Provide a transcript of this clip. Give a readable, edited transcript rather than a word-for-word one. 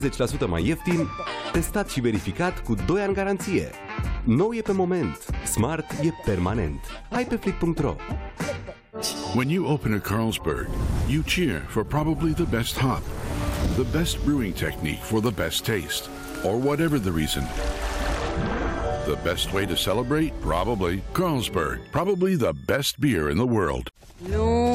10% mai ieftin, testat și verificat cu 2 ani garanție. Nou e pe moment, smart e permanent. Hai pe flick.ro. When you open a Carlsberg, you cheer for probably the best hop, the best brewing technique for the best taste, or whatever the reason. The best way to celebrate? Probably Carlsberg, probably the best beer in the world. Nu